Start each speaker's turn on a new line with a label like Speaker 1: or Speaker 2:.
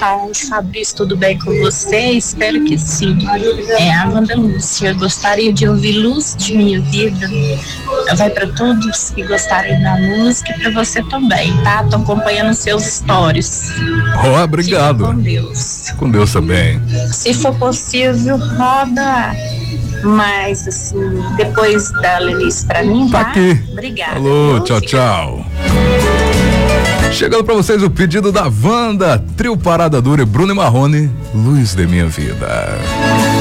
Speaker 1: tarde, Fabrício, tudo bem com você? Espero que sim. É a Wanda Lúcia, eu gostaria de ouvir Luz de Minha Vida. Vai para todos que gostarem da música e para você também, tá? Tô acompanhando seus stories.
Speaker 2: Oh, obrigado.
Speaker 1: Fica com Deus.
Speaker 2: Com Deus também.
Speaker 1: Se for possível, roda mais assim, depois da Lenice pra mim, tá?
Speaker 2: Aqui.
Speaker 1: Obrigada.
Speaker 2: Alô, tchau, tchau. Chegando pra vocês o pedido da Wanda, trio Parada Dura, Bruno e Marrone, Luz de Minha Vida.